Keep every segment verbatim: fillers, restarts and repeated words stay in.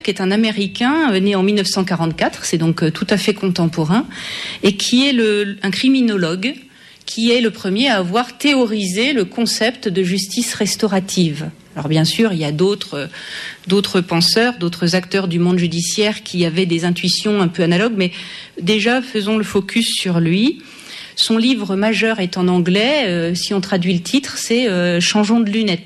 qui est un Américain né en mille neuf cent quarante-quatre, c'est donc tout à fait contemporain, et qui est le, un criminologue, qui est le premier à avoir théorisé le concept de justice restaurative. Alors bien sûr, il y a d'autres, d'autres penseurs, d'autres acteurs du monde judiciaire qui avaient des intuitions un peu analogues, mais déjà faisons le focus sur lui. Son livre majeur est en anglais, euh, si on traduit le titre, c'est euh, « Changeons de lunettes ».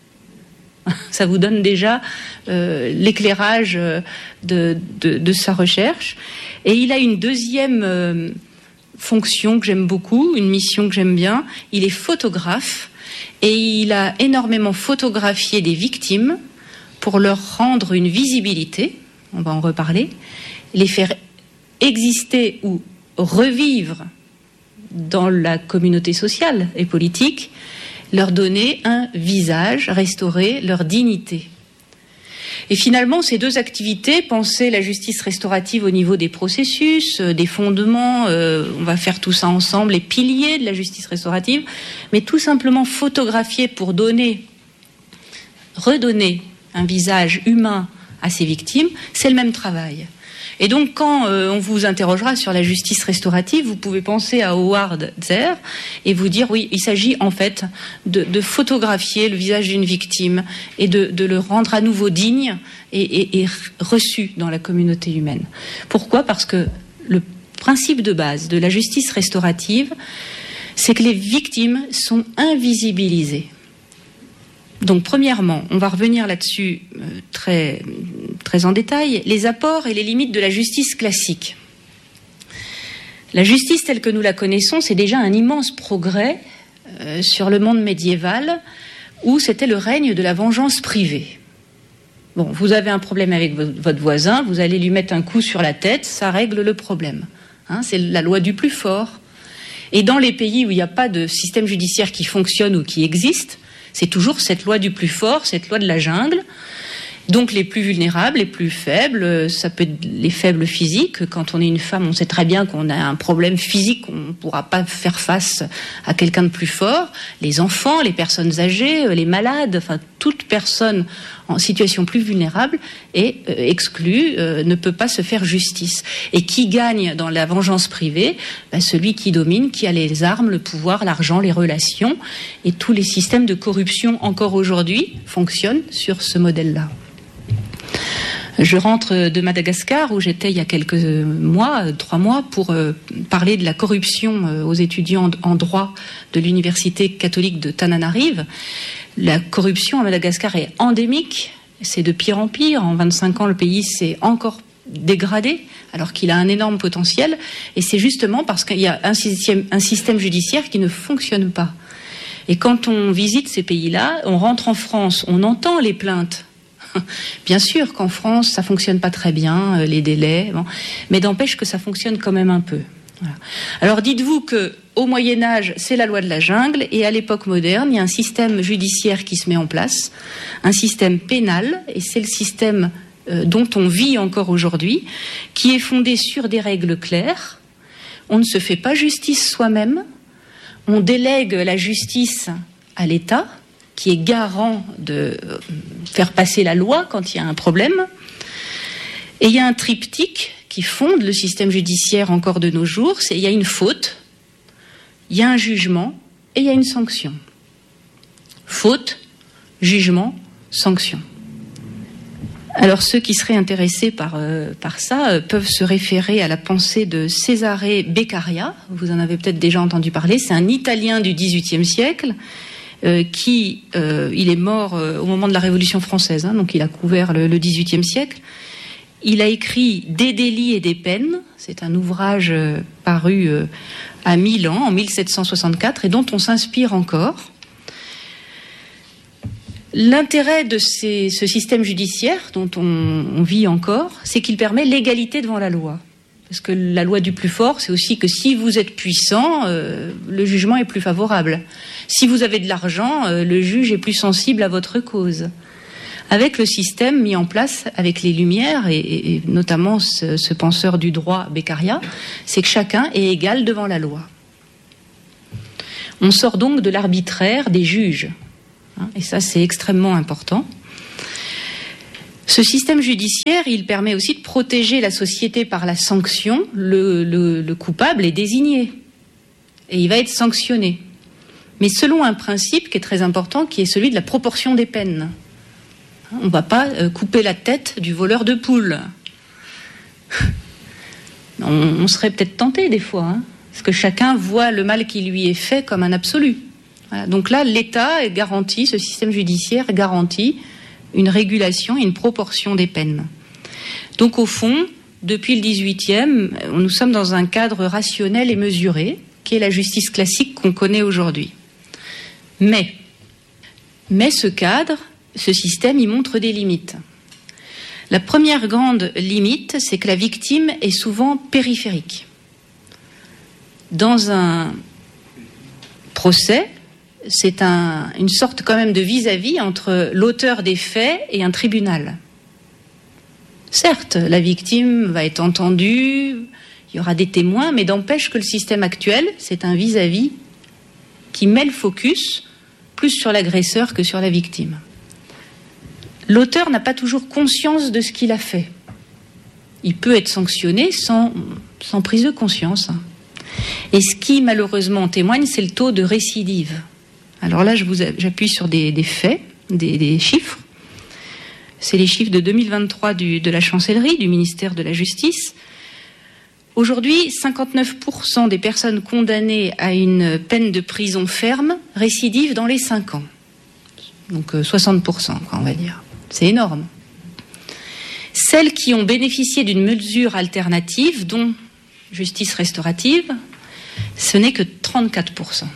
Ça vous donne déjà euh, l'éclairage de, de, de sa recherche. Et il a une deuxième euh, fonction que j'aime beaucoup, une mission que j'aime bien. Il est photographe et il a énormément photographié des victimes pour leur rendre une visibilité, on va en reparler, les faire exister ou revivre dans la communauté sociale et politique, leur donner un visage, restaurer leur dignité. Et finalement, ces deux activités, penser la justice restaurative au niveau des processus, euh, des fondements, euh, on va faire tout ça ensemble, les piliers de la justice restaurative, mais tout simplement photographier pour donner, redonner un visage humain à ces victimes, c'est le même travail. Et donc, quand euh, on vous interrogera sur la justice restaurative, vous pouvez penser à Howard Zehr et vous dire, oui, il s'agit en fait de, de photographier le visage d'une victime et de, de le rendre à nouveau digne et, et, et reçu dans la communauté humaine. Pourquoi ? Parce que le principe de base de la justice restaurative, c'est que les victimes sont invisibilisées. Donc, premièrement, on va revenir là-dessus euh, très, très en détail, les apports et les limites de la justice classique. La justice telle que nous la connaissons, c'est déjà un immense progrès euh, sur le monde médiéval où c'était le règne de la vengeance privée. Bon, vous avez un problème avec votre voisin, vous allez lui mettre un coup sur la tête, ça règle le problème. Hein, c'est la loi du plus fort. Et dans les pays où il n'y a pas de système judiciaire qui fonctionne ou qui existe, c'est toujours cette loi du plus fort, cette loi de la jungle. Donc les plus vulnérables, les plus faibles, ça peut être les faibles physiques. Quand on est une femme, on sait très bien qu'on a un problème physique, on ne pourra pas faire face à quelqu'un de plus fort. Les enfants, les personnes âgées, les malades, enfin toute personne en situation plus vulnérable est euh, exclue, euh, ne peut pas se faire justice. Et qui gagne dans la vengeance privée ? Ben, celui qui domine, qui a les armes, le pouvoir, l'argent, les relations. Et tous les systèmes de corruption encore aujourd'hui fonctionnent sur ce modèle-là. Je rentre de Madagascar où j'étais il y a quelques mois, trois mois, pour euh, parler de la corruption euh, aux étudiants en droit de l'université catholique de Tananarive. La corruption à Madagascar est endémique, c'est de pire en pire. En vingt-cinq ans, le pays s'est encore dégradé alors qu'il a un énorme potentiel. Et c'est justement parce qu'il y a un système, un système judiciaire qui ne fonctionne pas. Et quand on visite ces pays-là, on rentre en France, on entend les plaintes. Bien sûr qu'en France, ça fonctionne pas très bien, euh, les délais, bon, mais d'empêche que ça fonctionne quand même un peu. Voilà. Alors dites-vous que au Moyen Âge, c'est la loi de la jungle, et à l'époque moderne, il y a un système judiciaire qui se met en place, un système pénal, et c'est le système euh, dont on vit encore aujourd'hui, qui est fondé sur des règles claires. On ne se fait pas justice soi-même, on délègue la justice à l'État, qui est garant de faire passer la loi quand il y a un problème. Et il y a un triptyque qui fonde le système judiciaire encore de nos jours, c'est il y a une faute, il y a un jugement et il y a une sanction. Faute, jugement, sanction. Alors ceux qui seraient intéressés par, euh, par ça euh, peuvent se référer à la pensée de Cesare Beccaria, vous en avez peut-être déjà entendu parler, c'est un Italien du dix-huitième siècle, Euh, qui, euh, il est mort euh, au moment de la Révolution française, hein, donc il a couvert le, le dix-huitième siècle. Il a écrit Des délits et des peines, c'est un ouvrage euh, paru euh, à Milan en mille sept cent soixante-quatre et dont on s'inspire encore. L'intérêt de ces, ce système judiciaire dont on, on vit encore, c'est qu'il permet l'égalité devant la loi. Parce que la loi du plus fort, c'est aussi que si vous êtes puissant, euh, le jugement est plus favorable. Si vous avez de l'argent, euh, le juge est plus sensible à votre cause. Avec le système mis en place avec les Lumières, et, et, et notamment ce, ce penseur du droit Beccaria, c'est que chacun est égal devant la loi. On sort donc de l'arbitraire des juges. Hein, et ça, c'est extrêmement important. Ce système judiciaire, il permet aussi de protéger la société par la sanction. Le, le, le coupable est désigné et il va être sanctionné. Mais selon un principe qui est très important, qui est celui de la proportion des peines. On ne va pas couper la tête du voleur de poules. On, on serait peut-être tenté des fois, hein, parce que chacun voit le mal qui lui est fait comme un absolu. Voilà. Donc là, l'État est garanti, ce système judiciaire garantit une régulation et une proportion des peines. Donc au fond, depuis le dix-huitième, nous sommes dans un cadre rationnel et mesuré, qui est la justice classique qu'on connaît aujourd'hui. Mais, mais ce cadre, ce système, il montre des limites. La première grande limite, c'est que la victime est souvent périphérique. Dans un procès, c'est un, une sorte quand même de vis-à-vis entre l'auteur des faits et un tribunal. Certes, la victime va être entendue, il y aura des témoins, mais d'empêche que le système actuel, c'est un vis-à-vis qui met le focus plus sur l'agresseur que sur la victime. L'auteur n'a pas toujours conscience de ce qu'il a fait. Il peut être sanctionné sans, sans prise de conscience. Et ce qui, malheureusement, témoigne, c'est le taux de récidive. Alors là, je vous, j'appuie sur des, des faits, des, des chiffres. C'est les chiffres de deux mille vingt-trois du, de la Chancellerie, du ministère de la Justice. Aujourd'hui, cinquante-neuf pour cent des personnes condamnées à une peine de prison ferme récidivent dans les cinq ans. Donc soixante pour cent, quoi, on va dire. C'est énorme. Celles qui ont bénéficié d'une mesure alternative, dont justice restaurative, ce n'est que trente-quatre pour cent.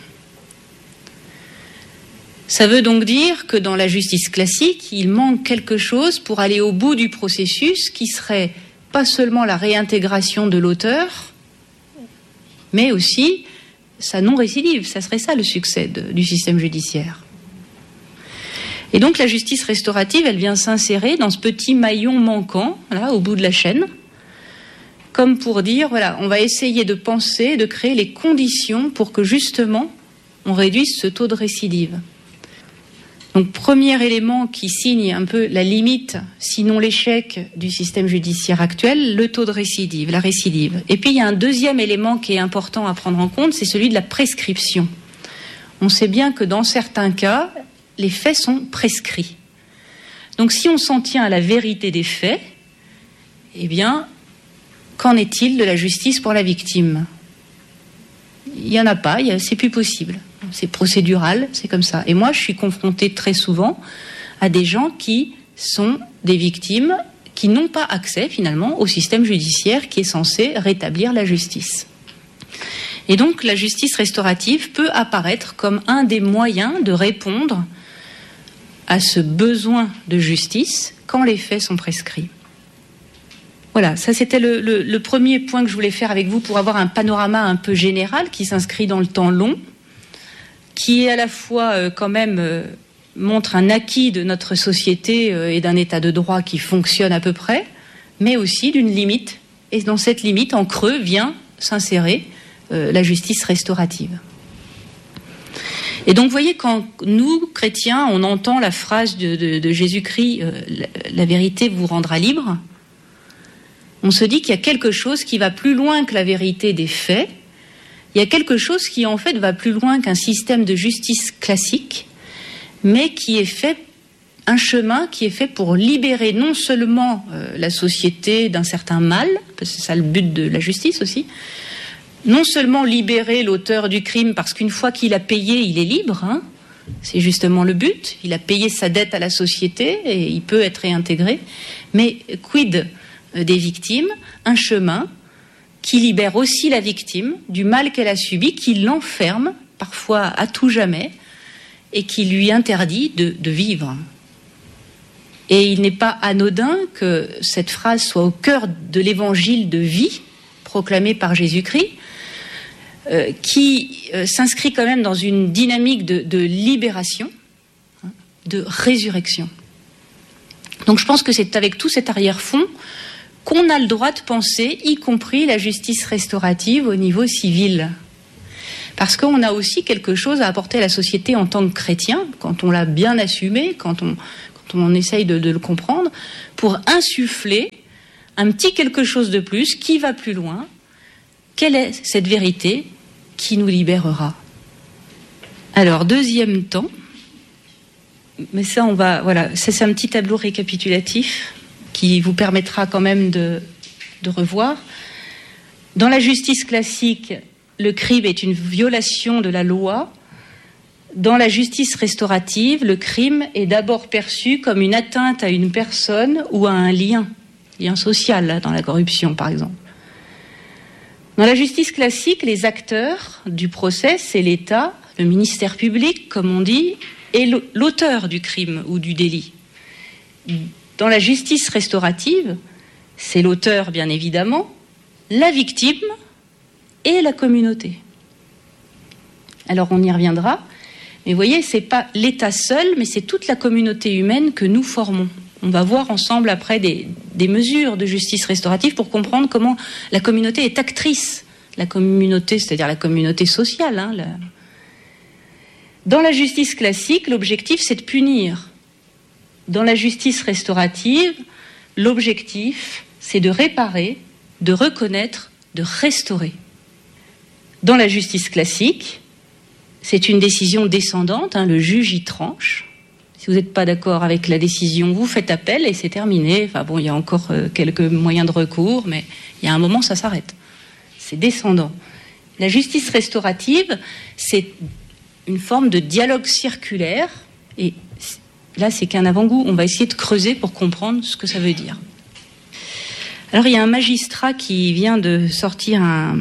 Ça veut donc dire que dans la justice classique, il manque quelque chose pour aller au bout du processus qui serait pas seulement la réintégration de l'auteur, mais aussi sa non-récidive. Ça serait ça le succès de, du système judiciaire. Et donc la justice restaurative, elle vient s'insérer dans ce petit maillon manquant, là, au bout de la chaîne, comme pour dire, voilà, on va essayer de penser, de créer les conditions pour que justement on réduise ce taux de récidive. Donc premier élément qui signe un peu la limite, sinon l'échec du système judiciaire actuel, le taux de récidive, la récidive. Et puis il y a un deuxième élément qui est important à prendre en compte, c'est celui de la prescription. On sait bien que dans certains cas, les faits sont prescrits. Donc si on s'en tient à la vérité des faits, eh bien, qu'en est-il de la justice pour la victime ? Il n'y en a pas, il y a, c'est plus possible. C'est procédural, c'est comme ça. Et moi, je suis confrontée très souvent à des gens qui sont des victimes qui n'ont pas accès finalement au système judiciaire qui est censé rétablir la justice. Et donc la justice restaurative peut apparaître comme un des moyens de répondre à ce besoin de justice quand les faits sont prescrits. Voilà, ça c'était le, le, le premier point que je voulais faire avec vous pour avoir un panorama un peu général qui s'inscrit dans le temps long, qui est à la fois euh, quand même euh, montre un acquis de notre société euh, et d'un état de droit qui fonctionne à peu près, mais aussi d'une limite. Et dans cette limite, en creux, vient s'insérer euh, la justice restaurative. Et donc, vous voyez, quand nous, chrétiens, on entend la phrase de, de, de Jésus-Christ, euh, la, la vérité vous rendra libre, on se dit qu'il y a quelque chose qui va plus loin que la vérité des faits. Il y a quelque chose qui, en fait, va plus loin qu'un système de justice classique, mais qui est fait, un chemin qui est fait pour libérer non seulement euh, la société d'un certain mal, parce que c'est ça le but de la justice aussi, non seulement libérer l'auteur du crime, parce qu'une fois qu'il a payé, il est libre, hein, c'est justement le but, il a payé sa dette à la société et il peut être réintégré, mais quid des victimes, un chemin qui libère aussi la victime du mal qu'elle a subi, qui l'enferme, parfois à tout jamais, et qui lui interdit de, de vivre. Et il n'est pas anodin que cette phrase soit au cœur de l'évangile de vie, proclamé par Jésus-Christ, euh, qui euh, s'inscrit quand même dans une dynamique de, de libération, hein, de résurrection. Donc je pense que c'est avec tout cet arrière-fond qu'on a le droit de penser, y compris la justice restaurative au niveau civil. Parce qu'on a aussi quelque chose à apporter à la société en tant que chrétien, quand on l'a bien assumé, quand on, quand on essaye de, de le comprendre, pour insuffler un petit quelque chose de plus qui va plus loin. Quelle est cette vérité qui nous libérera? Alors, deuxième temps, mais ça, on va, voilà, ça, c'est un petit tableau récapitulatif qui vous permettra quand même de, de revoir. Dans la justice classique, le crime est une violation de la loi. Dans la justice restaurative, le crime est d'abord perçu comme une atteinte à une personne ou à un lien, lien social, là, dans la corruption, par exemple. Dans la justice classique, les acteurs du procès, c'est l'État, le ministère public, comme on dit, et l'auteur du crime ou du délit. Dans la justice restaurative, c'est l'auteur, bien évidemment, la victime et la communauté. Alors, on y reviendra. Mais vous voyez, ce n'est pas l'État seul, mais c'est toute la communauté humaine que nous formons. On va voir ensemble après des, des mesures de justice restaurative pour comprendre comment la communauté est actrice. La communauté, c'est-à-dire la communauté sociale. Hein, la... Dans la justice classique, l'objectif, c'est de punir. Dans la justice restaurative, l'objectif, c'est de réparer, de reconnaître, de restaurer. Dans la justice classique, c'est une décision descendante, hein, le juge y tranche. Si vous n'êtes pas d'accord avec la décision, vous faites appel et c'est terminé. Enfin bon, il y a encore euh, quelques moyens de recours, mais il y a un moment, ça s'arrête. C'est descendant. La justice restaurative, c'est une forme de dialogue circulaire. Et là, c'est qu'un avant-goût. On va essayer de creuser pour comprendre ce que ça veut dire. Alors, il y a un magistrat qui vient de sortir un...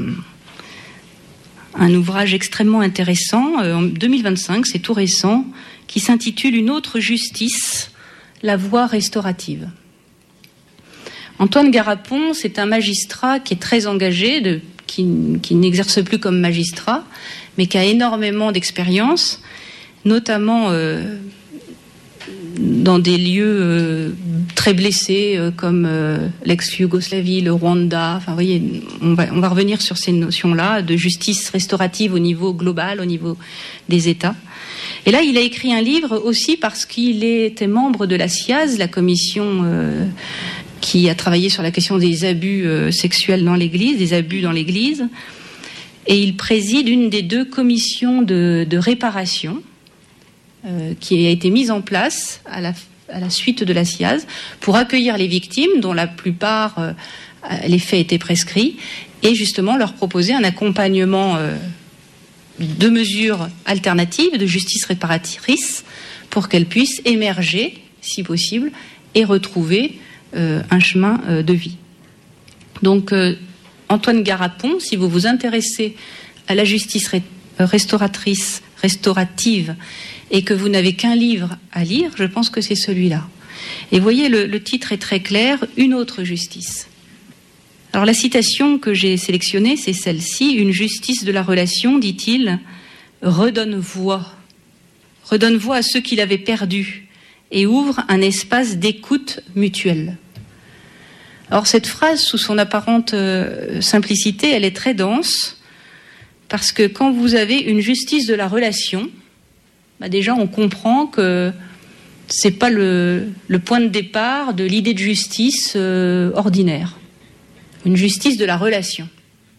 un ouvrage extrêmement intéressant, euh, en deux mille vingt-cinq, c'est tout récent, qui s'intitule « Une autre justice, la voie restaurative ». Antoine Garapon, c'est un magistrat qui est très engagé, de, qui, qui n'exerce plus comme magistrat, mais qui a énormément d'expérience, notamment euh, dans des lieux euh, très blessés euh, comme euh, l'ex-Yougoslavie, le Rwanda. Enfin, vous voyez, on va, on va revenir sur ces notions-là de justice restaurative au niveau global, au niveau des États. Et là, il a écrit un livre aussi parce qu'il était membre de la S I A Z, la commission euh, qui a travaillé sur la question des abus euh, sexuels dans l'Église, des abus dans l'Église. Et il préside une des deux commissions de, de réparation euh, qui a été mise en place à la à la suite de la S I A Z, pour accueillir les victimes, dont la plupart, euh, les faits étaient prescrits, et justement leur proposer un accompagnement euh, de mesures alternatives, de justice réparatrice, pour qu'elles puissent émerger, si possible, et retrouver euh, un chemin euh, de vie. Donc, euh, Antoine Garapon, si vous vous intéressez à la justice ré- restauratrice, restaurative, et que vous n'avez qu'un livre à lire, je pense que c'est celui-là. Et vous voyez, le, le titre est très clair, « Une autre justice ». Alors la citation que j'ai sélectionnée, c'est celle-ci, « Une justice de la relation, dit-il, redonne voix. Redonne voix à ceux qui l'avaient perdue et ouvre un espace d'écoute mutuelle. » Alors cette phrase, sous son apparente euh, simplicité, elle est très dense, parce que quand vous avez une justice de la relation, bah déjà, on comprend que c'est pas le, le point de départ de l'idée de justice euh, ordinaire. Une justice de la relation.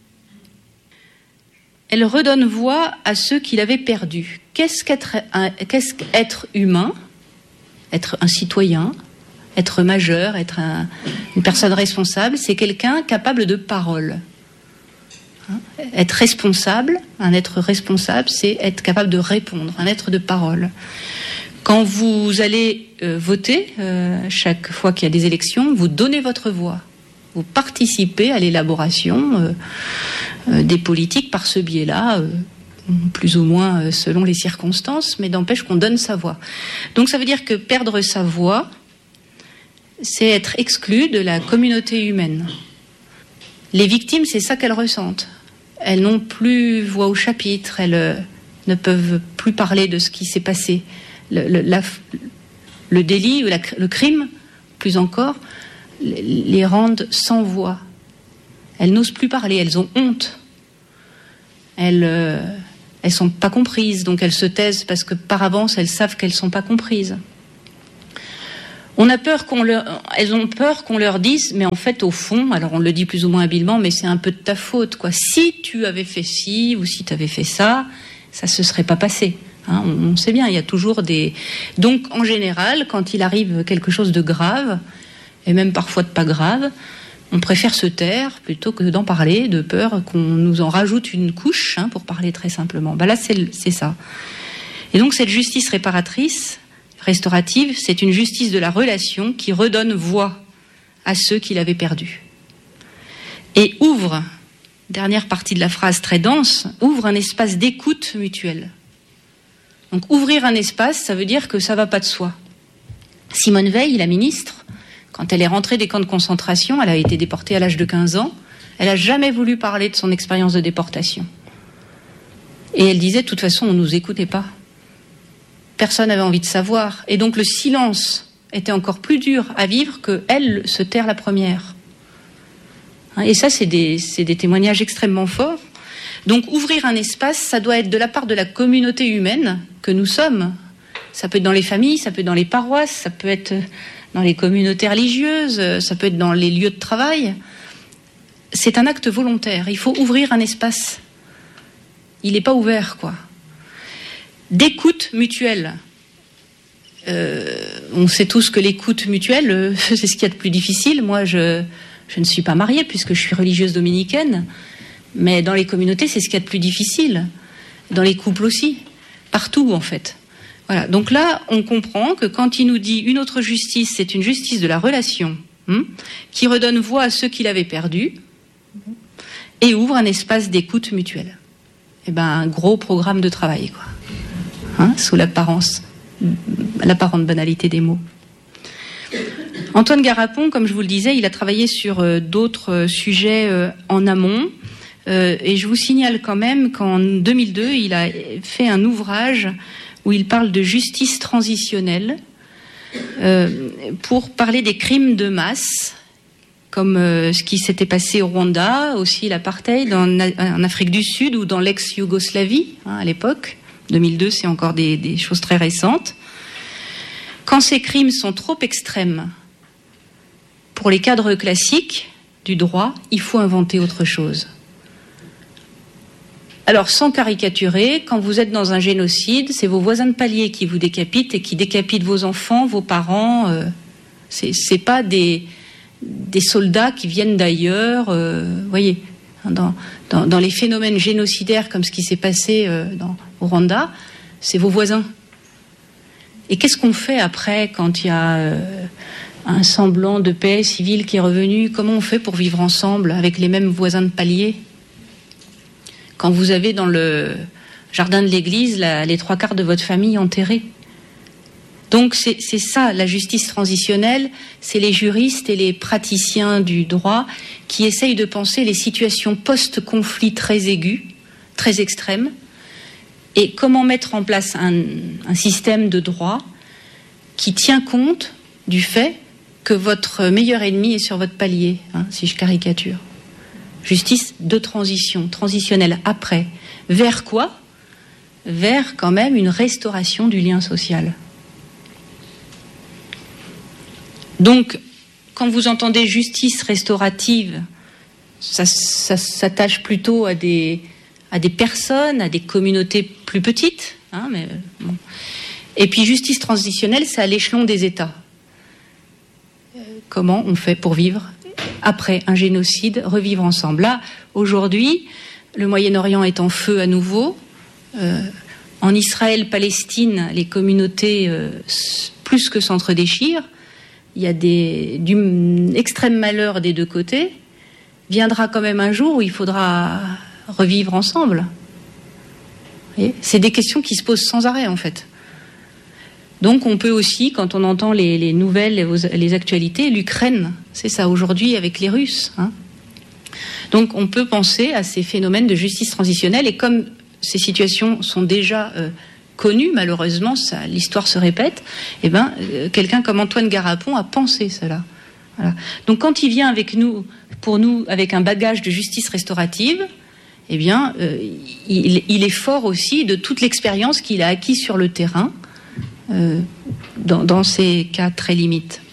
Elle redonne voix à ceux qui l'avaient perdu. Qu'est-ce qu'être, un, qu'est-ce qu'être humain? Être un citoyen, être majeur, être un, une personne responsable, c'est quelqu'un capable de parole. Être responsable, un être responsable, c'est être capable de répondre, un être de parole. Quand vous allez euh, voter, euh, chaque fois qu'il y a des élections, vous donnez votre voix. Vous participez à l'élaboration euh, euh, des politiques par ce biais-là, euh, plus ou moins euh, selon les circonstances, mais n'empêche qu'on donne sa voix. Donc ça veut dire que perdre sa voix, c'est être exclu de la communauté humaine. Les victimes, c'est ça qu'elles ressentent. Elles n'ont plus voix au chapitre, elles euh, ne peuvent plus parler de ce qui s'est passé. Le, le, la, le délit ou la, le crime, plus encore, les rendent sans voix. Elles n'osent plus parler, elles ont honte. Elles euh, elles sont pas comprises, donc elles se taisent parce que par avance elles savent qu'elles sont pas comprises. On a peur qu'on leur, elles ont peur qu'on leur dise, mais en fait, au fond, alors on le dit plus ou moins habilement, mais c'est un peu de ta faute, quoi. Si tu avais fait ci ou si tu avais fait ça, ça se serait pas passé. Hein, on, on sait bien, il y a toujours des. Donc, en général, quand il arrive quelque chose de grave, et même parfois de pas grave, on préfère se taire plutôt que d'en parler, de peur qu'on nous en rajoute une couche, hein, pour parler très simplement. Ben là, c'est, c'est ça. Et donc, cette justice réparatrice, restaurative, c'est une justice de la relation qui redonne voix à ceux qui l'avaient perdue. Et ouvre, dernière partie de la phrase très dense, ouvre un espace d'écoute mutuelle. Donc ouvrir un espace, ça veut dire que ça ne va pas de soi. Simone Veil, la ministre, quand elle est rentrée des camps de concentration, elle a été déportée à l'âge de quinze ans, elle n'a jamais voulu parler de son expérience de déportation. Et elle disait, de toute façon, on ne nous écoutait pas. Personne n'avait envie de savoir. Et donc le silence était encore plus dur à vivre que elle se taire la première. Et ça, c'est des, c'est des témoignages extrêmement forts. Donc ouvrir un espace, ça doit être de la part de la communauté humaine que nous sommes. Ça peut être dans les familles, ça peut être dans les paroisses, ça peut être dans les communautés religieuses, ça peut être dans les lieux de travail. C'est un acte volontaire. Il faut ouvrir un espace. Il n'est pas ouvert, quoi. D'écoute mutuelle. Euh, on sait tous que l'écoute mutuelle, euh, c'est ce qu'il y a de plus difficile. Moi, je, je ne suis pas mariée puisque je suis religieuse dominicaine, mais dans les communautés, c'est ce qu'il y a de plus difficile. Dans les couples aussi. Partout, en fait. Voilà. Donc là, on comprend que quand il nous dit une autre justice, c'est une justice de la relation, hein, qui redonne voix à ceux qui l'avaient perdue et ouvre un espace d'écoute mutuelle. Eh ben, un gros programme de travail, quoi. Hein, sous l'apparence, l'apparente banalité des mots. Antoine Garapon, comme je vous le disais, il a travaillé sur euh, d'autres euh, sujets euh, en amont. Euh, et je vous signale quand même qu'en deux mille deux, il a fait un ouvrage où il parle de justice transitionnelle euh, pour parler des crimes de masse, comme euh, ce qui s'était passé au Rwanda, aussi l'apartheid en, en Afrique du Sud ou dans l'ex-Yougoslavie, hein, à l'époque. deux mille deux, c'est encore des, des choses très récentes. Quand ces crimes sont trop extrêmes pour les cadres classiques du droit, il faut inventer autre chose. Alors, sans caricaturer, quand vous êtes dans un génocide, c'est vos voisins de palier qui vous décapitent et qui décapitent vos enfants, vos parents. Euh, c'est, c'est pas des, des soldats qui viennent d'ailleurs. Euh, voyez, dans, dans, dans les phénomènes génocidaires comme ce qui s'est passé euh, dans, au Rwanda, c'est vos voisins. Et qu'est-ce qu'on fait après quand il y a euh, un semblant de paix civile qui est revenu? Comment on fait pour vivre ensemble avec les mêmes voisins de palier? Quand vous avez dans le jardin de l'église la, les trois quarts de votre famille enterrés. Donc c'est, c'est ça, la justice transitionnelle, c'est les juristes et les praticiens du droit qui essayent de penser les situations post-conflit très aiguës, très extrêmes, et comment mettre en place un, un système de droit qui tient compte du fait que votre meilleur ennemi est sur votre palier, hein, si je caricature. Justice de transition, transitionnelle après. Vers quoi? Vers quand même une restauration du lien social. Donc, quand vous entendez justice restaurative, ça, ça s'attache plutôt à des, à des personnes, à des communautés plus petites. Hein, mais, bon. Et puis justice transitionnelle, c'est à l'échelon des États. Comment on fait pour vivre après un génocide, revivre ensemble? Là, aujourd'hui, le Moyen-Orient est en feu à nouveau. Euh, en Israël-Palestine, les communautés euh, plus que s'entre-déchirent. Il y a des, du extrême malheur des deux côtés. Viendra quand même un jour où il faudra revivre ensemble. Vous voyez ? C'est des questions qui se posent sans arrêt, en fait. Donc on peut aussi, quand on entend les, les nouvelles, les, les actualités, l'Ukraine, c'est ça aujourd'hui avec les Russes. Hein. Donc on peut penser à ces phénomènes de justice transitionnelle, et comme ces situations sont déjà euh, connues, malheureusement, ça, l'histoire se répète, eh ben, euh, quelqu'un comme Antoine Garapon a pensé cela. Voilà. Donc quand il vient avec nous, pour nous, avec un bagage de justice restaurative, eh bien, euh, il, il est fort aussi de toute l'expérience qu'il a acquise sur le terrain, euh, dans, dans ces cas très limites.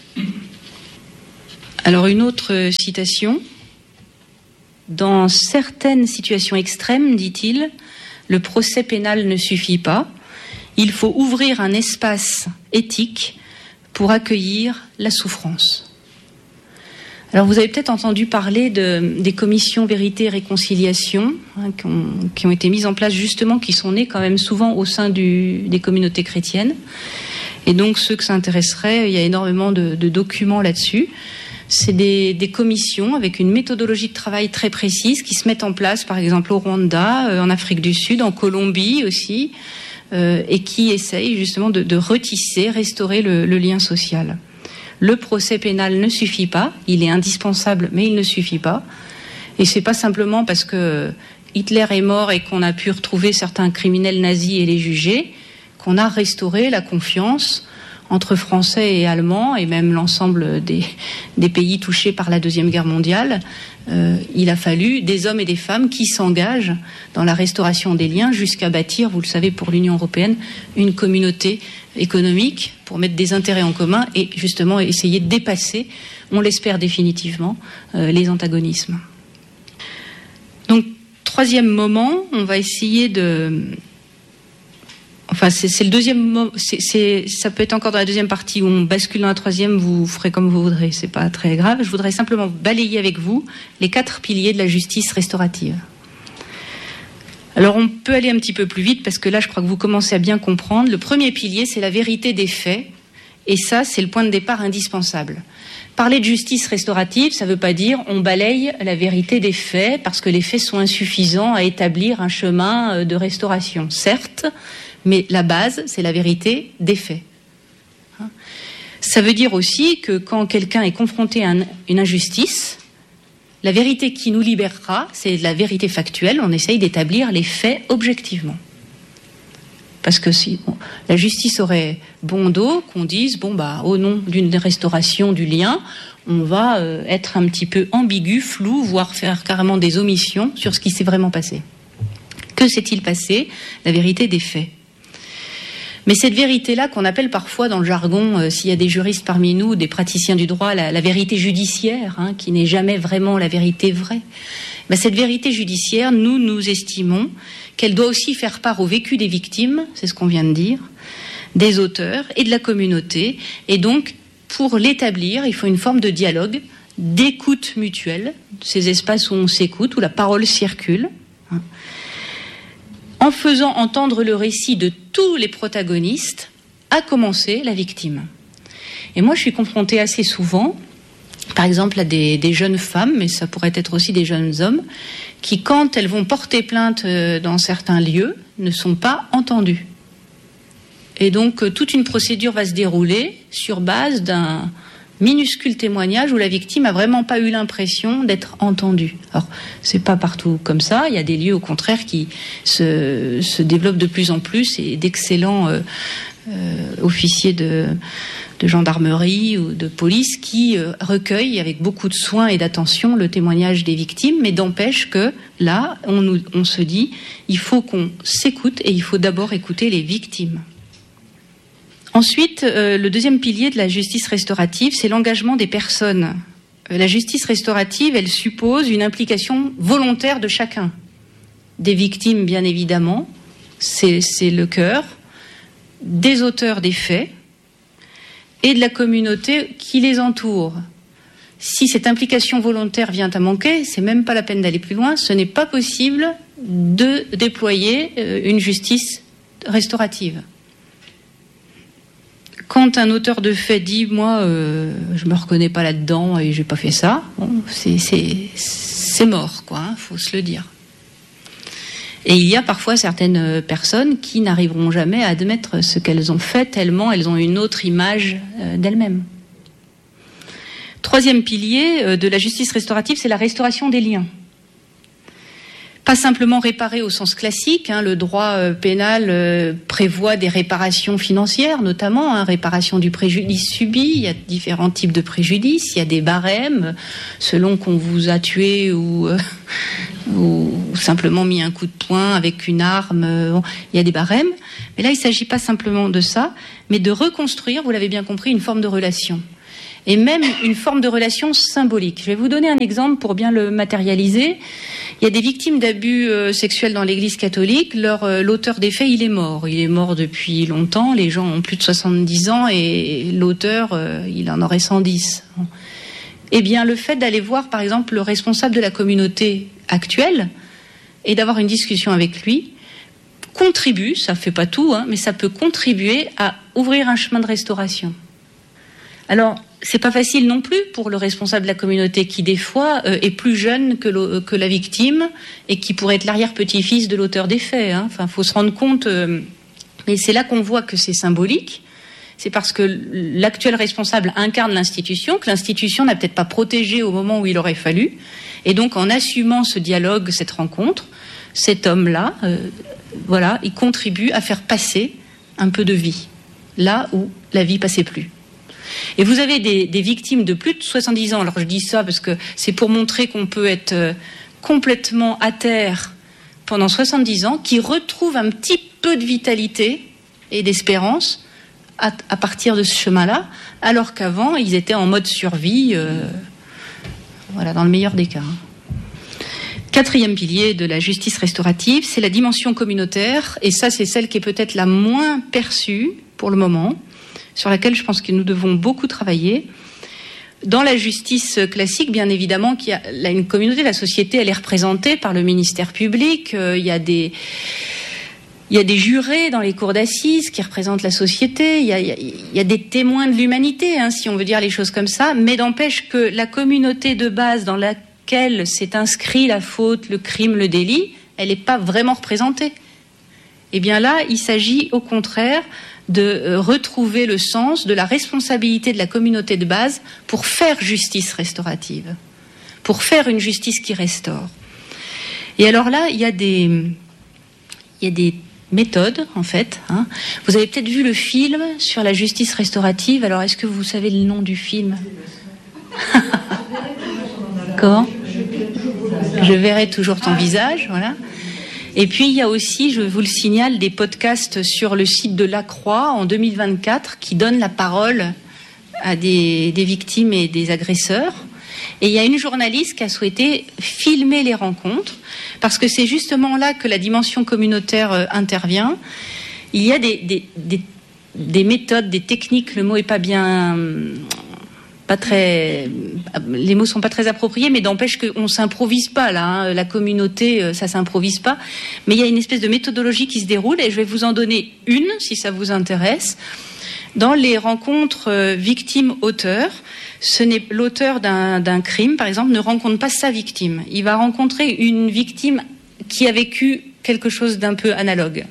Alors une autre citation. Dans certaines situations extrêmes, dit-il, le procès pénal ne suffit pas. Il faut ouvrir un espace éthique pour accueillir la souffrance. Alors vous avez peut-être entendu parler de, des commissions vérité et réconciliation hein, qui, ont, qui ont été mises en place justement, qui sont nées quand même souvent au sein du, des communautés chrétiennes. Et donc ceux que ça intéresserait, il y a énormément de, de documents là-dessus. C'est des, des commissions avec une méthodologie de travail très précise qui se mettent en place, par exemple au Rwanda, euh, en Afrique du Sud, en Colombie aussi, euh, et qui essayent justement de, de retisser, restaurer le, le lien social. Le procès pénal ne suffit pas, il est indispensable, mais il ne suffit pas. Et c'est pas simplement parce que Hitler est mort et qu'on a pu retrouver certains criminels nazis et les juger qu'on a restauré la confiance entre Français et Allemands, et même l'ensemble des, des pays touchés par la Deuxième Guerre mondiale. Euh, il a fallu des hommes et des femmes qui s'engagent dans la restauration des liens jusqu'à bâtir, vous le savez, pour l'Union européenne, une communauté économique pour mettre des intérêts en commun et justement essayer de dépasser, on l'espère définitivement, euh, les antagonismes. Donc, troisième moment, on va essayer de... Enfin, c'est, c'est le deuxième. C'est, c'est, ça peut être encore dans la deuxième partie où on bascule dans la troisième. Vous ferez comme vous voudrez. C'est pas très grave. Je voudrais simplement balayer avec vous les quatre piliers de la justice restaurative. Alors, on peut aller un petit peu plus vite parce que là, je crois que vous commencez à bien comprendre. Le premier pilier, c'est la vérité des faits, et ça, c'est le point de départ indispensable. Parler de justice restaurative, ça ne veut pas dire on balaye la vérité des faits parce que les faits sont insuffisants à établir un chemin de restauration. Certes. Mais la base, c'est la vérité des faits. Ça veut dire aussi que quand quelqu'un est confronté à une injustice, la vérité qui nous libérera, c'est la vérité factuelle. On essaye d'établir les faits objectivement. Parce que si bon, la justice aurait bon dos qu'on dise, bon bah au nom d'une restauration du lien, on va euh, être un petit peu ambigu, flou, voire faire carrément des omissions sur ce qui s'est vraiment passé. Que s'est-il passé? La vérité des faits. Mais cette vérité-là, qu'on appelle parfois dans le jargon, euh, s'il y a des juristes parmi nous, des praticiens du droit, la, la vérité judiciaire, hein, qui n'est jamais vraiment la vérité vraie, ben, cette vérité judiciaire, nous, nous estimons qu'elle doit aussi faire part au vécu des victimes, c'est ce qu'on vient de dire, des auteurs et de la communauté. Et donc, pour l'établir, il faut une forme de dialogue, d'écoute mutuelle, ces espaces où on s'écoute, où la parole circule, hein, en faisant entendre le récit de tous les protagonistes, à commencer la victime. Et moi, je suis confrontée assez souvent, par exemple, à des, des jeunes femmes, mais ça pourrait être aussi des jeunes hommes, qui, quand elles vont porter plainte dans certains lieux, ne sont pas entendues. Et donc, toute une procédure va se dérouler sur base d'un minuscule témoignage où la victime a vraiment pas eu l'impression d'être entendue. Alors, c'est pas partout comme ça. Il y a des lieux, au contraire, qui se, se développent de plus en plus et d'excellents euh, euh, officiers de, de gendarmerie ou de police qui euh, recueillent avec beaucoup de soin et d'attention le témoignage des victimes, mais d'empêche que là, on, nous, on se dit, il faut qu'on s'écoute et il faut d'abord écouter les victimes. Ensuite, euh, le deuxième pilier de la justice restaurative, c'est l'engagement des personnes. Euh, la justice restaurative, elle suppose une implication volontaire de chacun. Des victimes, bien évidemment, c'est, c'est le cœur, des auteurs des faits et de la communauté qui les entoure. Si cette implication volontaire vient à manquer, c'est même pas la peine d'aller plus loin, ce n'est pas possible de déployer euh, une justice restaurative. Quand un auteur de fait dit « moi, euh, je me reconnais pas là-dedans et j'ai pas fait ça », bon, c'est, c'est, c'est mort, quoi, hein, faut se le dire. Et il y a parfois certaines personnes qui n'arriveront jamais à admettre ce qu'elles ont fait tellement elles ont une autre image euh, d'elles-mêmes. Troisième pilier euh, de la justice restaurative, c'est la restauration des liens. Pas simplement réparer au sens classique, hein, le droit euh, pénal euh, prévoit des réparations financières, notamment, hein, réparation du préjudice subi. Il y a différents types de préjudices, il y a des barèmes, selon qu'on vous a tué ou, euh, ou simplement mis un coup de poing avec une arme, euh, bon, il y a des barèmes. Mais là, il ne s'agit pas simplement de ça, mais de reconstruire, vous l'avez bien compris, une forme de relation. Et même une forme de relation symbolique. Je vais vous donner un exemple pour bien le matérialiser. Il y a des victimes d'abus euh, sexuels dans l'Église catholique. Leur, euh, l'auteur des faits, il est mort. Il est mort depuis longtemps. Les gens ont plus de soixante-dix ans et l'auteur, euh, il en aurait cent dix. Eh bien, le fait d'aller voir, par exemple, le responsable de la communauté actuelle et d'avoir une discussion avec lui contribue, ça ne fait pas tout, hein, mais ça peut contribuer à ouvrir un chemin de restauration. Alors, c'est pas facile non plus pour le responsable de la communauté qui, des fois, euh, est plus jeune que, le, que la victime et qui pourrait être l'arrière-petit-fils de l'auteur des faits. Hein. Enfin, faut se rendre compte. Euh, mais c'est là qu'on voit que c'est symbolique. C'est parce que l'actuel responsable incarne l'institution, que l'institution n'a peut-être pas protégé au moment où il aurait fallu. Et donc, en assumant ce dialogue, cette rencontre, cet homme-là, euh, voilà, il contribue à faire passer un peu de vie, là où la vie passait plus. Et vous avez des, des victimes de plus de soixante-dix ans. Alors je dis ça parce que c'est pour montrer qu'on peut être euh, complètement à terre pendant soixante-dix ans, qui retrouvent un petit peu de vitalité et d'espérance à, à partir de ce chemin-là, alors qu'avant ils étaient en mode survie, euh, voilà, dans le meilleur des cas. Quatrième pilier de la justice restaurative, c'est la dimension communautaire, et ça c'est celle qui est peut-être la moins perçue pour le moment, sur laquelle je pense que nous devons beaucoup travailler. Dans la justice classique, bien évidemment, qu'il y a là, une communauté, la société, elle est représentée par le ministère public. Euh, il y a des, il y a des jurés dans les cours d'assises qui représentent la société. Il y a, il y a, il y a des témoins de l'humanité, hein, si on veut dire les choses comme ça. Mais n'empêche que la communauté de base dans laquelle s'est inscrit la faute, le crime, le délit, elle n'est pas vraiment représentée. Eh bien là, il s'agit au contraire de retrouver le sens de la responsabilité de la communauté de base pour faire justice restaurative, pour faire une justice qui restaure. Et alors là, il y a des, il y a des méthodes, en fait. Hein. Vous avez peut-être vu le film sur la justice restaurative. Alors, est-ce que vous savez le nom du film ? D'accord ? Je verrai toujours ton visage, voilà. Et puis, il y a aussi, je vous le signale, des podcasts sur le site de La Croix en deux mille vingt-quatre qui donnent la parole à des, des victimes et des agresseurs. Et il y a une journaliste qui a souhaité filmer les rencontres parce que c'est justement là que la dimension communautaire euh, intervient. Il y a des, des, des, des méthodes, des techniques, le mot est pas bien... pas très, les mots sont pas très appropriés, mais d'empêche qu'on s'improvise pas là. Hein, la communauté, ça s'improvise pas. Mais il y a une espèce de méthodologie qui se déroule, et je vais vous en donner une, si ça vous intéresse. Dans les rencontres euh, victime-auteur, ce n'est l'auteur d'un, d'un crime, par exemple, ne rencontre pas sa victime. Il va rencontrer une victime qui a vécu quelque chose d'un peu analogue.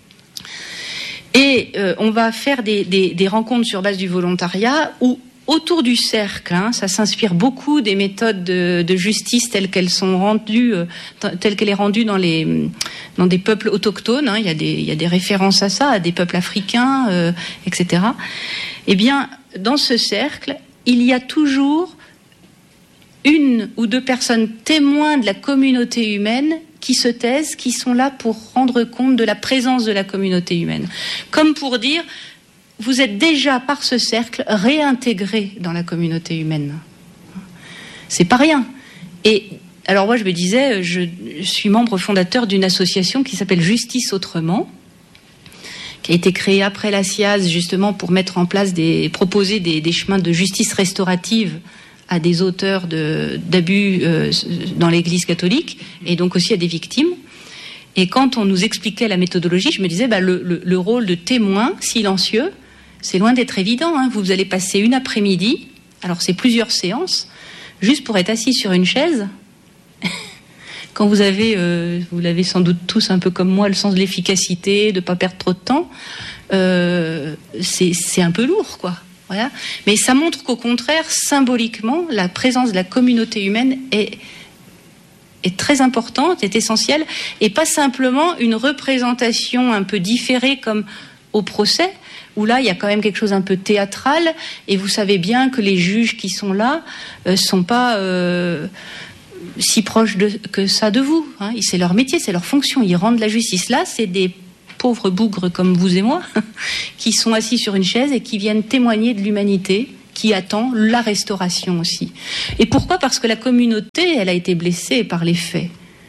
Et euh, on va faire des, des, des rencontres sur base du volontariat où autour du cercle, hein, ça s'inspire beaucoup des méthodes de, de justice telles qu'elles sont rendues, euh, telles qu'elles sont rendues dans les dans des peuples autochtones. Hein, il y a des il y a des références à ça, à des peuples africains, euh, et cetera. Eh bien, dans ce cercle, il y a toujours une ou deux personnes témoins de la communauté humaine qui se taisent, qui sont là pour rendre compte de la présence de la communauté humaine, comme pour dire: vous êtes déjà, par ce cercle, réintégré dans la communauté humaine. C'est pas rien. Et alors moi, je me disais, je, je suis membre fondateur d'une association qui s'appelle Justice Autrement, qui a été créée après la C I A S, justement pour mettre en place des, proposer des, des chemins de justice restaurative à des auteurs de, d'abus euh, dans l'Église catholique, et donc aussi à des victimes. Et quand on nous expliquait la méthodologie, je me disais, bah, le, le, le rôle de témoin silencieux, c'est loin d'être évident. Hein. Vous allez passer une après-midi, alors c'est plusieurs séances, juste pour être assis sur une chaise. Quand vous avez, euh, vous l'avez sans doute tous un peu comme moi, le sens de l'efficacité, de ne pas perdre trop de temps, euh, c'est, c'est un peu lourd, quoi. Voilà. Mais ça montre qu'au contraire, symboliquement, la présence de la communauté humaine est est très importante, est essentielle, et pas simplement une représentation un peu différée comme au procès, où là, il y a quand même quelque chose un peu théâtral, et vous savez bien que les juges qui sont là ne euh, sont pas euh, si proches de, que ça de vous. Hein. C'est leur métier, c'est leur fonction, ils rendent la justice. Là, c'est des pauvres bougres comme vous et moi, qui sont assis sur une chaise et qui viennent témoigner de l'humanité, qui attend la restauration aussi. Et pourquoi ? Parce que la communauté, elle a été blessée par les faits.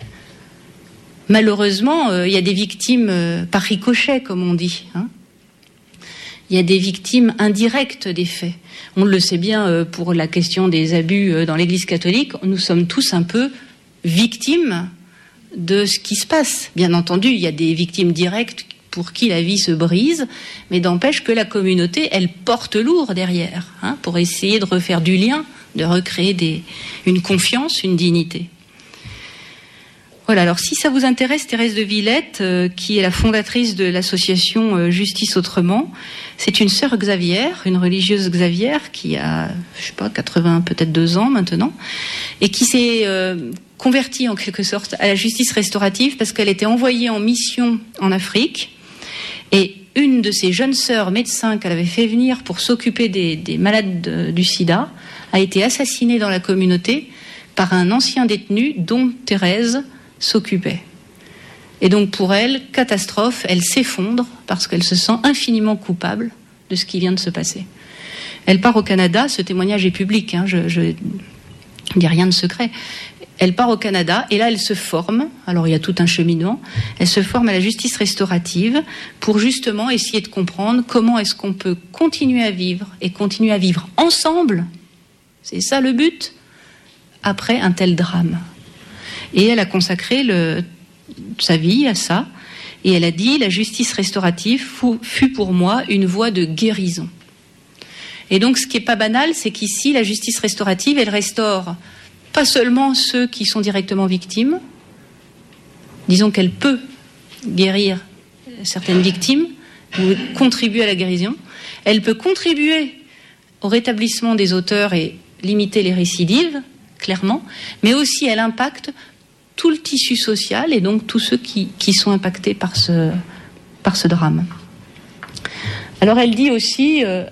Malheureusement, euh, il y a des victimes euh, par ricochet, comme on dit. Hein. Il y a des victimes indirectes des faits. On le sait bien euh, pour la question des abus euh, dans l'Église catholique, nous sommes tous un peu victimes de ce qui se passe. Bien entendu, il y a des victimes directes pour qui la vie se brise, mais d'empêche que la communauté, elle porte lourd derrière, hein, pour essayer de refaire du lien, de recréer des, une confiance, une dignité. Voilà, alors si ça vous intéresse, Thérèse de Villette, euh, qui est la fondatrice de l'association euh, Justice Autrement, c'est une sœur Xavier, une religieuse Xavier, qui a, je sais pas, quatre-vingts, peut-être deux ans maintenant, et qui s'est euh, convertie en quelque sorte à la justice restaurative parce qu'elle était envoyée en mission en Afrique. Et une de ces jeunes sœurs médecins qu'elle avait fait venir pour s'occuper des, des malades de, du sida a été assassinée dans la communauté par un ancien détenu dont Thérèse s'occupait. Et donc pour elle, catastrophe, elle s'effondre parce qu'elle se sent infiniment coupable de ce qui vient de se passer. Elle part au Canada, ce témoignage est public, hein, je ne dis rien de secret. Elle part au Canada et là elle se forme, alors il y a tout un cheminement, elle se forme à la justice restaurative pour justement essayer de comprendre comment est-ce qu'on peut continuer à vivre et continuer à vivre ensemble, c'est ça le but, après un tel drame. Et elle a consacré le, sa vie à ça et elle a dit la justice restaurative fut pour moi une voie de guérison. Et donc ce qui n'est pas banal, c'est qu'ici la justice restaurative elle restaure pas seulement ceux qui sont directement victimes, disons qu'elle peut guérir certaines victimes ou contribuer à la guérison, elle peut contribuer au rétablissement des auteurs et limiter les récidives, clairement, mais aussi elle impacte tout le tissu social et donc tous ceux qui, qui sont impactés par ce, par ce drame. Alors elle dit aussi... Euh,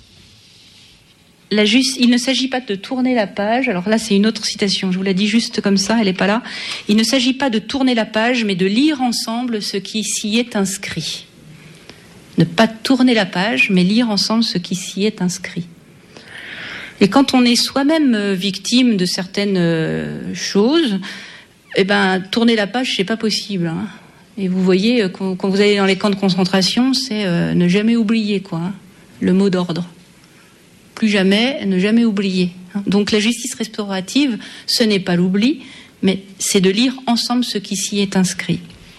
La juste, il ne s'agit pas de tourner la page, alors là c'est une autre citation, je vous la dis juste comme ça, elle n'est pas là. Il ne s'agit pas de tourner la page, mais de lire ensemble ce qui s'y est inscrit. Ne pas tourner la page, mais lire ensemble ce qui s'y est inscrit. Et quand on est soi-même victime de certaines choses, eh ben, tourner la page, c'est pas possible. Hein. Et vous voyez, quand, quand vous allez dans les camps de concentration, c'est euh, ne jamais oublier, quoi, hein, le mot d'ordre. Plus jamais, ne jamais oublier. Donc la justice restaurative, ce n'est pas l'oubli, mais c'est de lire ensemble ce qui s'y est inscrit.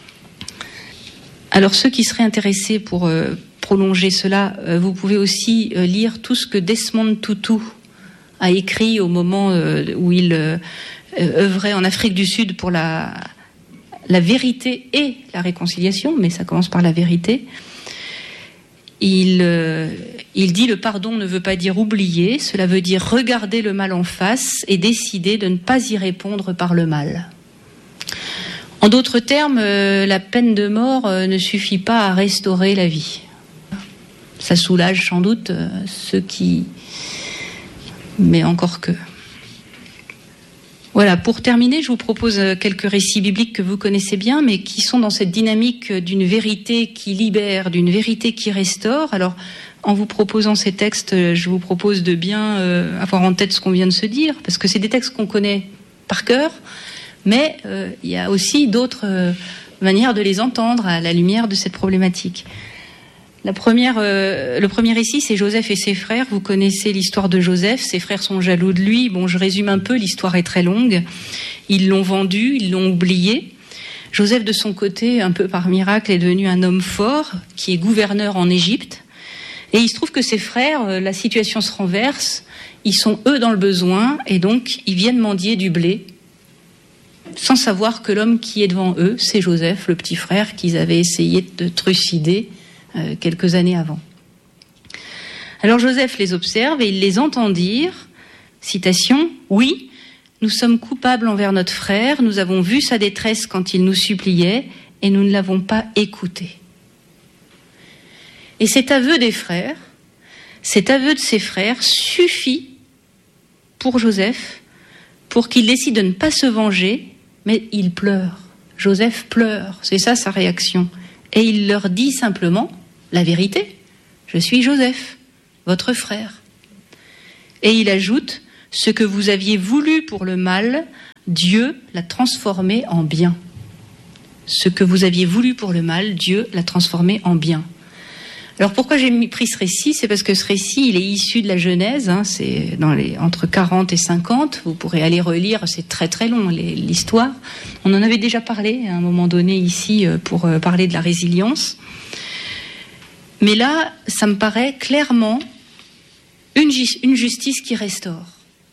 Alors ceux qui seraient intéressés pour euh, prolonger cela, euh, vous pouvez aussi euh, lire tout ce que Desmond Tutu a écrit au moment euh, où il euh, œuvrait en Afrique du Sud pour la, la vérité et la réconciliation, mais ça commence par la vérité. Il, euh, il dit le pardon ne veut pas dire oublier, cela veut dire regarder le mal en face et décider de ne pas y répondre par le mal. En d'autres termes, euh, la peine de mort euh, ne suffit pas à restaurer la vie. Ça soulage sans doute euh, ceux qui... Mais encore que... Voilà, pour terminer, je vous propose quelques récits bibliques que vous connaissez bien, mais qui sont dans cette dynamique d'une vérité qui libère, d'une vérité qui restaure. Alors, en vous proposant ces textes, je vous propose de bien euh, avoir en tête ce qu'on vient de se dire, parce que c'est des textes qu'on connaît par cœur, mais euh, il y a aussi d'autres euh, manières de les entendre à la lumière de cette problématique. La première, euh, le premier récit, c'est Joseph et ses frères. Vous connaissez l'histoire de Joseph. Ses frères sont jaloux de lui. Bon, je résume un peu. L'histoire est très longue. Ils l'ont vendu, ils l'ont oublié. Joseph, de son côté, un peu par miracle, est devenu un homme fort qui est gouverneur en Égypte. Et il se trouve que ses frères, euh, la situation se renverse. Ils sont eux dans le besoin et donc ils viennent mendier du blé, sans savoir que l'homme qui est devant eux, c'est Joseph, le petit frère qu'ils avaient essayé de trucider quelques années avant. Alors Joseph les observe et il les entend dire, citation, « Oui, nous sommes coupables envers notre frère, nous avons vu sa détresse quand il nous suppliait et nous ne l'avons pas écouté. Et cet aveu des frères, cet aveu de ses frères suffit pour Joseph, pour qu'il décide de ne pas se venger, mais il pleure. Joseph pleure, c'est ça sa réaction. Et il leur dit simplement la vérité. Je suis Joseph, votre frère. Et il ajoute, ce que vous aviez voulu pour le mal, Dieu l'a transformé en bien. Ce que vous aviez voulu pour le mal, Dieu l'a transformé en bien. Alors pourquoi j'ai pris ce récit ? C'est parce que ce récit, il est issu de la Genèse, hein, c'est dans les, entre quarante et cinquante, vous pourrez aller relire, c'est très très long les, l'histoire. On en avait déjà parlé à un moment donné ici pour parler de la résilience. Mais là, ça me paraît clairement une, une justice qui restaure.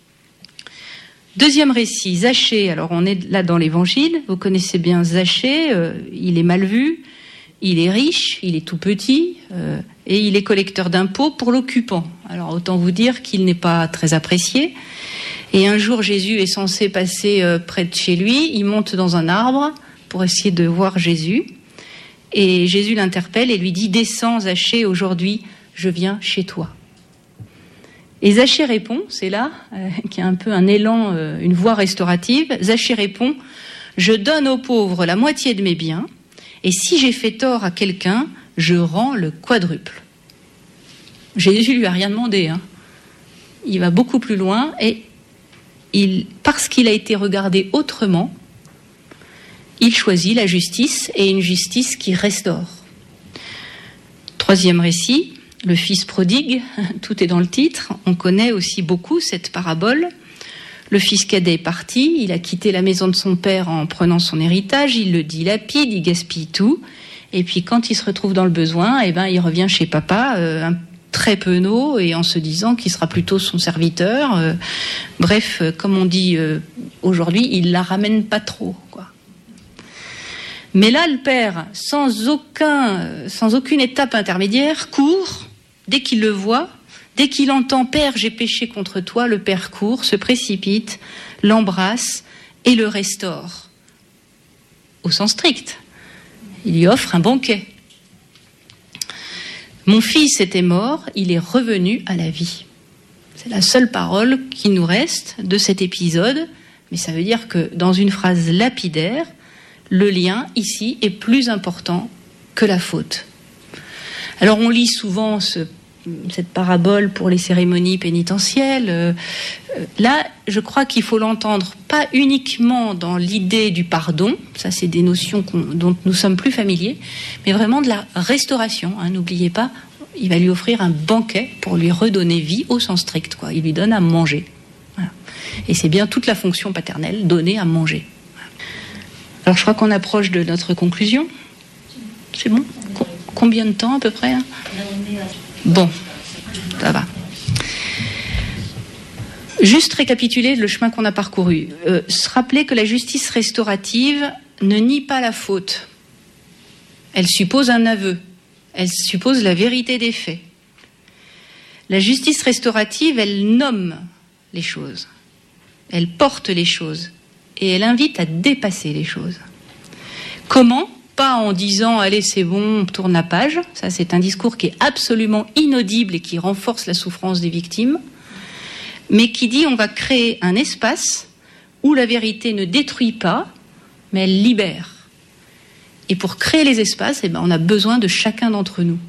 Deuxième récit, Zachée. Alors on est là dans l'Évangile, vous connaissez bien Zachée, euh, il est mal vu. Il est riche, il est tout petit, euh, et il est collecteur d'impôts pour l'occupant. Alors autant vous dire qu'il n'est pas très apprécié. Et un jour, Jésus est censé passer euh, près de chez lui. Il monte dans un arbre pour essayer de voir Jésus. Et Jésus l'interpelle et lui dit « Descends, Zachée, aujourd'hui, je viens chez toi. » Et Zachée répond, c'est là, euh, qui a un peu un élan, euh, une voix restaurative. Zachée répond « Je donne aux pauvres la moitié de mes biens. Et si j'ai fait tort à quelqu'un, je rends le quadruple. » Jésus lui a rien demandé. Hein. Il va beaucoup plus loin et il, parce qu'il a été regardé autrement, il choisit la justice et une justice qui restaure. Troisième récit, le fils prodigue. Tout est dans le titre. On connaît aussi beaucoup cette parabole. Le fils cadet est parti, il a quitté la maison de son père en prenant son héritage, il le dilapide, il gaspille tout. Et puis quand il se retrouve dans le besoin, eh ben, il revient chez papa, euh, un, très penaud, et en se disant qu'il sera plutôt son serviteur. Euh, bref, euh, comme on dit euh, aujourd'hui, il la ramène pas trop, quoi. Mais là, le père, sans, aucun, euh, sans aucune étape intermédiaire, court, dès qu'il le voit. Dès qu'il entend « Père, j'ai péché contre toi », le père court, se précipite, l'embrasse et le restaure. Au sens strict. Il lui offre un banquet. « Mon fils était mort, il est revenu à la vie ». C'est la seule parole qui nous reste de cet épisode, mais ça veut dire que dans une phrase lapidaire, le lien ici est plus important que la faute. Alors on lit souvent ce cette parabole pour les cérémonies pénitentielles. Euh, là, je crois qu'il faut l'entendre pas uniquement dans l'idée du pardon, ça c'est des notions dont nous sommes plus familiers, mais vraiment de la restauration. Hein, n'oubliez pas, il va lui offrir un banquet pour lui redonner vie au sens strict, quoi. Il lui donne à manger. Voilà. Et c'est bien toute la fonction paternelle, donner à manger. Voilà. Alors je crois qu'on approche de notre conclusion. C'est bon ? Co- Combien de temps à peu près hein ? Bon, ça va. Juste récapituler le chemin qu'on a parcouru. Euh, se rappeler que la justice restaurative ne nie pas la faute. Elle suppose un aveu. Elle suppose la vérité des faits. La justice restaurative, elle nomme les choses. Elle porte les choses. Et elle invite à dépasser les choses. Comment ? Pas en disant « allez, c'est bon, on tourne la page ». Ça, c'est un discours qui est absolument inaudible et qui renforce la souffrance des victimes. Mais qui dit « on va créer un espace où la vérité ne détruit pas, mais elle libère ». Et pour créer les espaces, eh ben, on a besoin de chacun d'entre nous.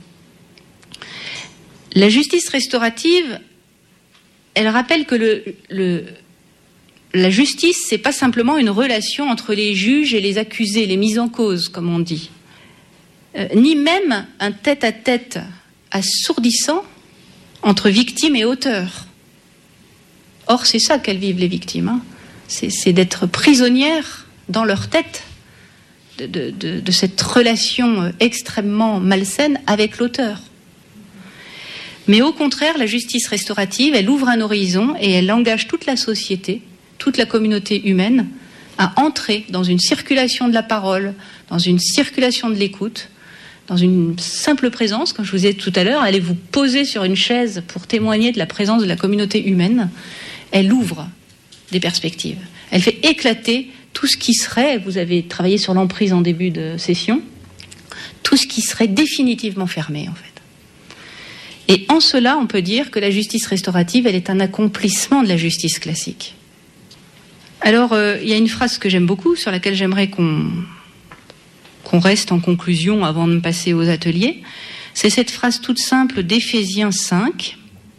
La justice restaurative, elle rappelle que le... le La justice, c'est pas simplement une relation entre les juges et les accusés, les mises en cause, comme on dit, euh, ni même un tête-à-tête assourdissant entre victimes et auteurs. Or, c'est ça qu'elles vivent les victimes. Hein. C'est, c'est d'être prisonnières dans leur tête de, de, de, de cette relation extrêmement malsaine avec l'auteur. Mais au contraire, la justice restaurative, elle ouvre un horizon et elle engage toute la société, toute la communauté humaine, à entrer dans une circulation de la parole, dans une circulation de l'écoute, dans une simple présence, comme je vous ai dit tout à l'heure, allez vous poser sur une chaise pour témoigner de la présence de la communauté humaine. Elle ouvre des perspectives. Elle fait éclater tout ce qui serait, vous avez travaillé sur l'emprise en début de session, tout ce qui serait définitivement fermé en fait. Et en cela, on peut dire que la justice restaurative, elle est un accomplissement de la justice classique. Alors, euh, il y a une phrase que j'aime beaucoup, sur laquelle j'aimerais qu'on, qu'on reste en conclusion avant de passer aux ateliers. C'est cette phrase toute simple d'Éphésiens cinq.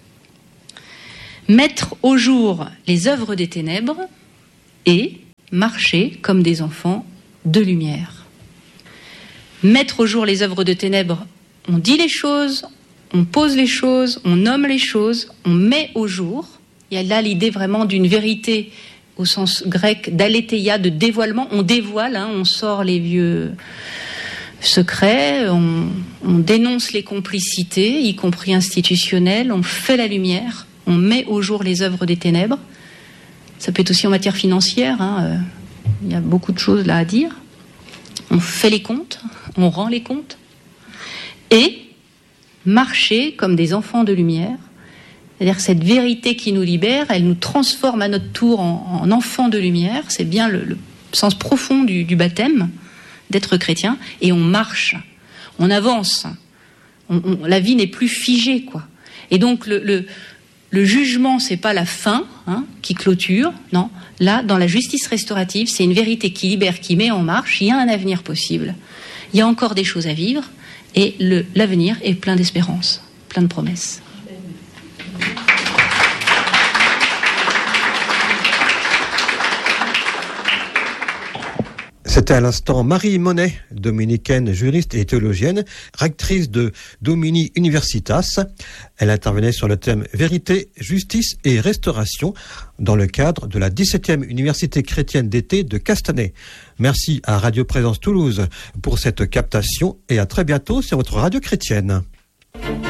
Mettre au jour les œuvres des ténèbres et marcher comme des enfants de lumière. Mettre au jour les œuvres de ténèbres, on dit les choses, on pose les choses, on nomme les choses, on met au jour. Il y a là l'idée vraiment d'une vérité au sens grec d'aletheia, de dévoilement. On dévoile, hein, on sort les vieux secrets, on, on dénonce les complicités, y compris institutionnelles, on fait la lumière, on met au jour les œuvres des ténèbres. Ça peut être aussi en matière financière, hein, euh, il y a beaucoup de choses là à dire. On fait les comptes, on rend les comptes. Et marcher comme des enfants de lumière, c'est-à-dire que cette vérité qui nous libère, elle nous transforme à notre tour en, en enfants de lumière, c'est bien le, le sens profond du, du baptême, d'être chrétien, et on marche, on avance, on, on, la vie n'est plus figée, quoi. Et donc le, le, le jugement, c'est pas la fin hein, qui clôture, non, là, dans la justice restaurative, c'est une vérité qui libère, qui met en marche, il y a un avenir possible, il y a encore des choses à vivre, et le, l'avenir est plein d'espérance, plein de promesses. C'était à l'instant Marie Monet, dominicaine, juriste et théologienne, rectrice de Domini Universitas. Elle intervenait sur le thème Vérité, Justice et Restauration dans le cadre de la dix-septième Université chrétienne d'été de Castanet. Merci à Radio Présence Toulouse pour cette captation et à très bientôt sur votre radio chrétienne.